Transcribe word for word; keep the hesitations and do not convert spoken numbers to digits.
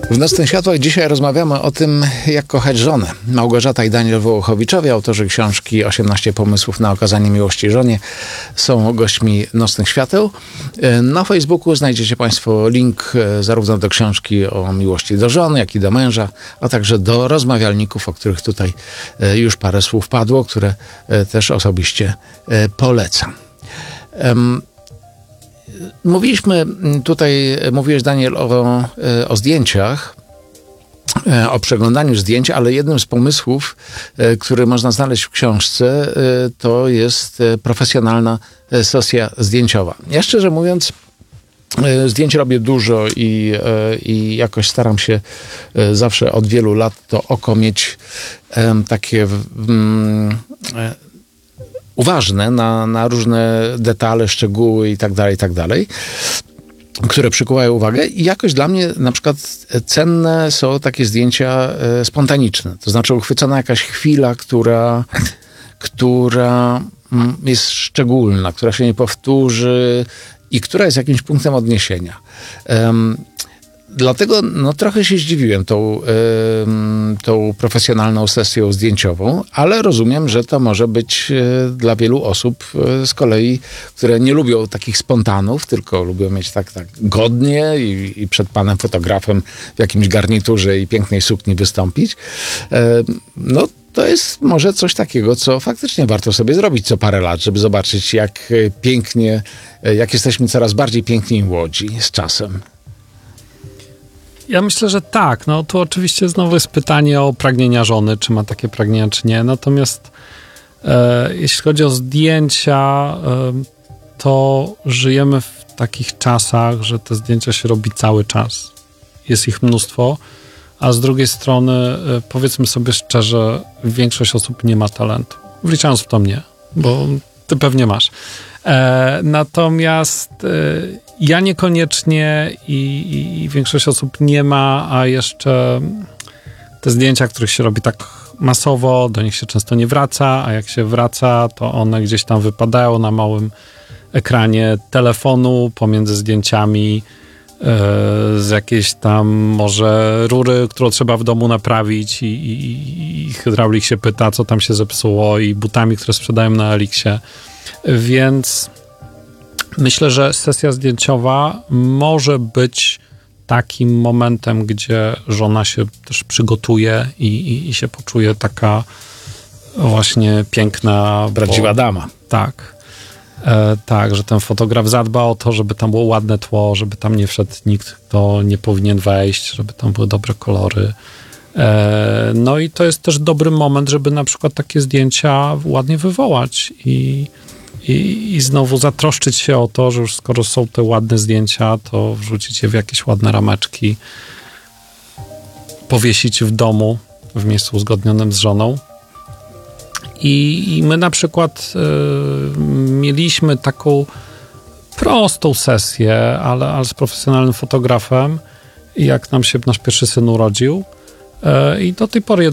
W Nocnych Światłach dzisiaj rozmawiamy o tym, jak kochać żonę. Małgorzata i Daniel Wołochowiczowie, autorzy książki osiemnaście pomysłów na okazanie miłości żonie, są gośćmi Nocnych Świateł. Na Facebooku znajdziecie Państwo link zarówno do książki o miłości do żony, jak i do męża, a także do rozmawialników, o których tutaj już parę słów padło, które też osobiście polecam. Mówiliśmy tutaj, mówiłeś, Daniel, o, o zdjęciach, o przeglądaniu zdjęć, ale jednym z pomysłów, który można znaleźć w książce, to jest profesjonalna sesja zdjęciowa. Ja szczerze mówiąc, zdjęć robię dużo i, i jakoś staram się zawsze od wielu lat to oko mieć takie um, uważne na, na różne detale, szczegóły i tak dalej, i tak dalej, które przykuwają uwagę. I jakoś dla mnie na przykład cenne są takie zdjęcia e, spontaniczne. To znaczy uchwycona jakaś chwila, która, która mm, jest szczególna, która się nie powtórzy i która jest jakimś punktem odniesienia. Um, Dlatego no, trochę się zdziwiłem tą, y, tą profesjonalną sesją zdjęciową, ale rozumiem, że to może być y, dla wielu osób y, z kolei, które nie lubią takich spontanów, tylko lubią mieć tak, tak godnie i, i przed panem fotografem w jakimś garniturze i pięknej sukni wystąpić. Y, no to jest może coś takiego, co faktycznie warto sobie zrobić co parę lat, żeby zobaczyć, jak pięknie, jak jesteśmy coraz bardziej piękni i młodzi z czasem. Ja myślę, że tak. No tu oczywiście znowu jest pytanie o pragnienia żony, czy ma takie pragnienia, czy nie. Natomiast e, jeśli chodzi o zdjęcia, e, to żyjemy w takich czasach, że te zdjęcia się robi cały czas. Jest ich mnóstwo, a z drugiej strony, e, powiedzmy sobie szczerze, większość osób nie ma talentu. Wliczając w to mnie, bo ty pewnie masz. E, natomiast e, ja niekoniecznie i, i, i większość osób nie ma, a jeszcze te zdjęcia, których się robi tak masowo, do nich się często nie wraca, a jak się wraca, to one gdzieś tam wypadają na małym ekranie telefonu pomiędzy zdjęciami e, z jakiejś tam może rury, którą trzeba w domu naprawić i, i, i hydraulik się pyta, co tam się zepsuło, i butami, które sprzedają na Elixie. Więc myślę, że sesja zdjęciowa może być takim momentem, gdzie żona się też przygotuje i, i, i się poczuje taka właśnie piękna. Prawdziwa bo, dama. Tak. E, tak, że ten fotograf zadba o to, żeby tam było ładne tło, żeby tam nie wszedł nikt, kto nie powinien wejść, żeby tam były dobre kolory. E, no i to jest też dobry moment, żeby na przykład takie zdjęcia ładnie wywołać i I, I znowu zatroszczyć się o to, że już skoro są te ładne zdjęcia, to wrzucić je w jakieś ładne rameczki, powiesić w domu, w miejscu uzgodnionym z żoną. I, i my na przykład y, mieliśmy taką prostą sesję, ale, ale z profesjonalnym fotografem, jak nam się nasz pierwszy syn urodził. Y, I do tej pory